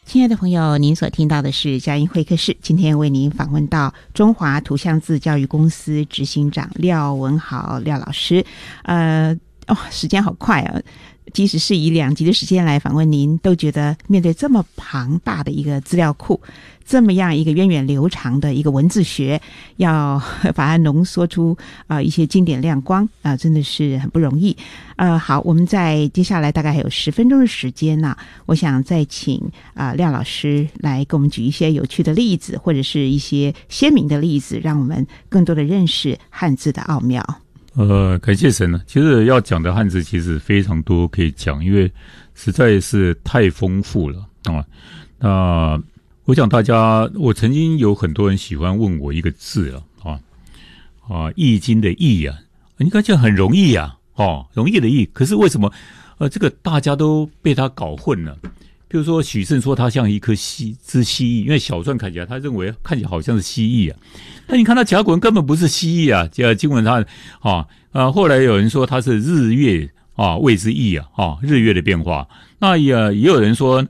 亲爱的朋友，您所听到的是佳音会客室，今天为您访问到中华图像字教育公司执行长廖文豪廖老师。时间好快啊！即使是以2集的时间来访问您，都觉得面对这么庞大的一个资料库，这么样一个源远流长的一个文字学，要把它浓缩出一些经典亮光真的是很不容易。好，我们在接下来大概还有10分钟的时间呢，我想再请廖老师来给我们举一些有趣的例子，或者是一些鲜明的例子，让我们更多的认识汉字的奥妙。 感谢神呢。其实要讲的汉字其实非常多可以讲，因为实在是太丰富了啊。那我想我曾经有很多人喜欢问我一个字易经的易啊，你看这很容易啊，容易的易，可是为什么这个大家都被他搞混了？比如说许慎说它像一颗蜥蜴，因为小篆看起来他认为看起来好像是蜥蜴啊，但你看它甲骨文根本不是蜥蜴啊，经文它后来有人说它是日月谓之易日月的变化。那也有人说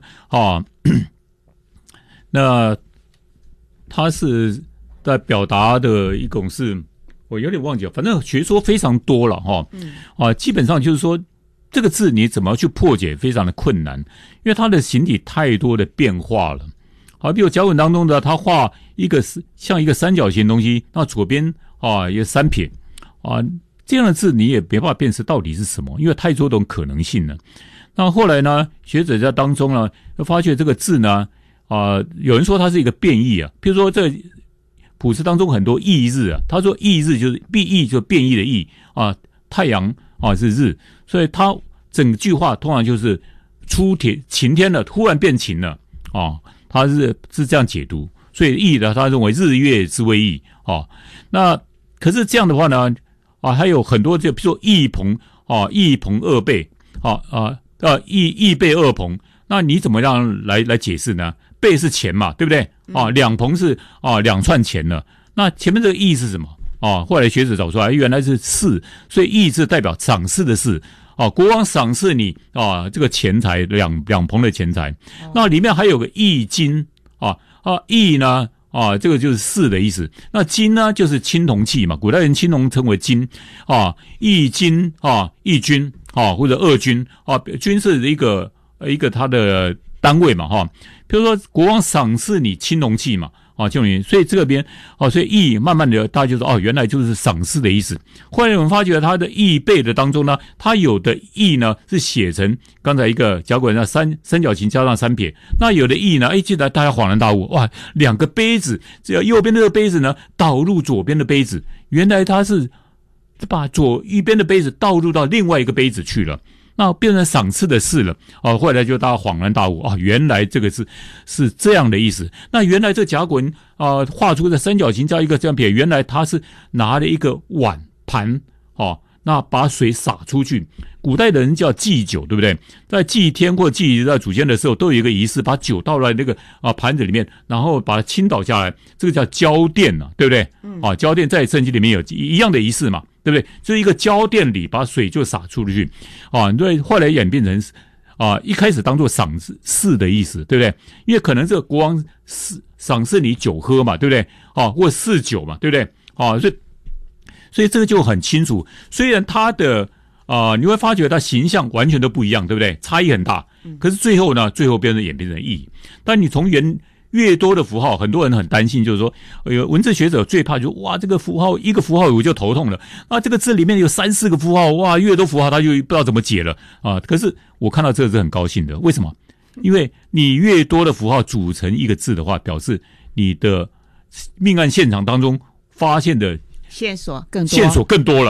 那它是在表达的一种是，我有点忘记了，反正学说非常多了基本上就是说这个字你怎么去破解非常的困难，因为它的形体太多的变化了。比如甲骨文当中的它画一个像一个三角形的东西，那左边一个3撇这样的字你也没办法辨识到底是什么，因为太多种可能性了。那后来呢，学者在当中呢发觉这个字呢有人说它是一个变异啊，譬如说这卜辞当中很多异日他说异日就是异就是变异的异太阳是日，所以它整句话通常就是晴天了，突然变晴了他是这样解读，所以易的他认为日月之谓易那可是这样的话呢还有很多就比如说一朋二倍一倍二朋，那你怎么样来解释呢？倍是钱嘛，对不对两朋是2串钱了，那前面这个易是什么后来学者找出来原来是士，所以易字代表赏识的士国王赏识你这个钱财两朋的钱财那里面还有个易经易呢这个就是士的意思，那金呢就是青铜器嘛，古代人青铜称为金易经易君或者二君君是一个它的单位嘛比如说国王赏识你青铜器嘛所以这边所以易慢慢的大家就说原来就是赏识的意思。后来我们发觉它的易背的当中呢，它有的易呢是写成刚才一个甲骨文的三角形加上3撇，那有的易呢记得大家恍然大悟，哇，2个杯子，只要右边这个杯子呢倒入左边的杯子，原来它是把一边的杯子倒入到另外一个杯子去了，那变成赏赐的事了后来就大家恍然大悟原来这个是这样的意思。那原来这甲骨文画出的三角形加一个这样撇，原来他是拿了一个碗盘那把水洒出去。古代的人叫祭酒，对不对？在祭天或祭在祖先的时候都有一个仪式，把酒倒在那个盘子里面，然后把它倾倒下来，这个叫浇奠对不对？浇奠在圣经里面有一样的仪式嘛，对不对？就是一个浇奠里把水就洒出去对，后来演变成一开始当作赏识的意思，对不对？因为可能这个国王赏识你酒喝嘛，对不对？或嗜酒嘛，对不对？所以这个就很清楚。虽然他的你会发觉他形象完全都不一样，对不对？差异很大。可是最后演变成意。但你从越多的符号，很多人很担心，就是说文字学者最怕就是哇，这个符号一个符号我就头痛了这个字里面有3-4个符号，哇，越多符号他就不知道怎么解了可是我看到这个是很高兴的，为什么？因为你越多的符号组成一个字的话，表示你的命案现场当中发现的线索更多了